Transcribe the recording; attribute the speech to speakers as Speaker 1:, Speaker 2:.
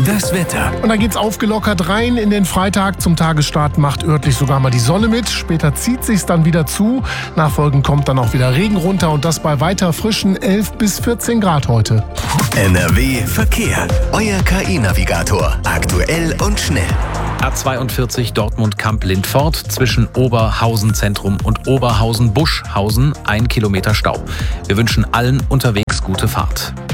Speaker 1: Das Wetter.
Speaker 2: Und dann geht's aufgelockert rein in den Freitag. Zum Tagesstart macht örtlich sogar mal die Sonne mit. Später zieht sich's dann wieder zu. Nachfolgend kommt dann auch wieder Regen runter und das bei weiter frischen 11 bis 14 Grad heute.
Speaker 1: NRW Verkehr. Euer KI-Navigator. Aktuell und schnell.
Speaker 3: A42 Dortmund-Kamp-Lindfort zwischen Oberhausen Zentrum und Oberhausen-Buschhausen 1 Kilometer Stau. Wir wünschen allen unterwegs gute Fahrt.